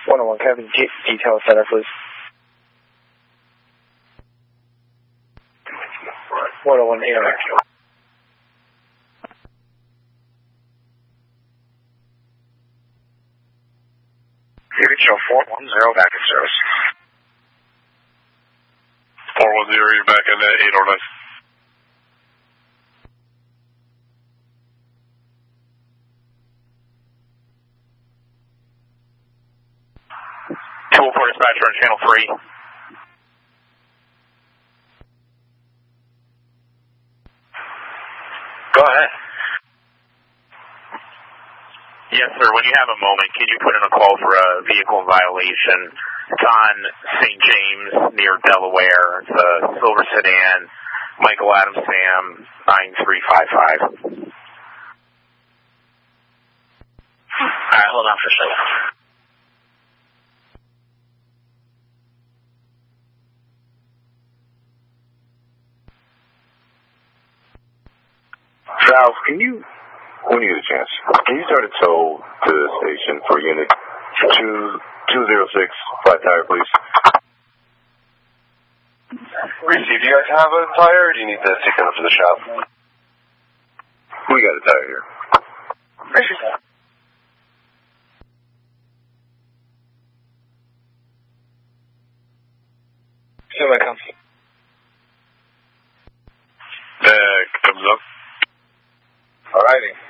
101 Kevin, detail center, please. 101 AR. Unit show 410 back in service. 410, you're back in 809. Dispatcher on channel 3. Go ahead. Yes, sir. When you have a moment, can you put in a call for a vehicle violation? It's on St. James near Delaware. It's a silver sedan, Michael Adams Sam 9355. All right, hold on for a second. Ralph, can you, when you get a chance, can you start a tow to the station for unit 206, flat tire, please? Reese, do you guys have a tire, or do you need to take it up to the shop? We got a tire here. Here I come. Comes up. All righty.